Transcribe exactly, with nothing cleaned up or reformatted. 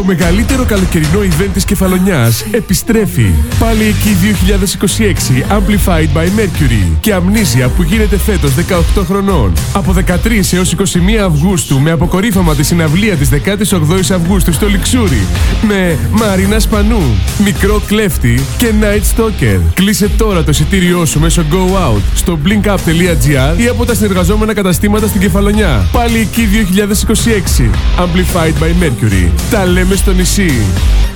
μεγαλύτερο καλοκαιρινό event της Κεφαλονιάς επιστρέφει. Πάλι εκεί δύο χιλιάδες είκοσι έξι Amplified by Mercury και Amnesia που γίνεται φέτος δεκαοκτώ χρονών. Από δεκατρείς έως είκοσι μία Αυγούστου με αποκορύφωμα τη συναυλία της δεκάτη όγδοη Αυγούστου στο Λιξούρι με Μαρίνα Σπανού, Μικρό Κλέφτη και Night Stalker. Κλείσε τώρα το εισιτήριό σου μέσω Go Out στο blinkup.gr ή από τα συνεργαζόμενα καταστήματα στην Κεφαλονιά. Πάλι εκεί δύο χιλιάδες είκοσι έξι Amplified by Mercury. Τα λέμε στο νησί.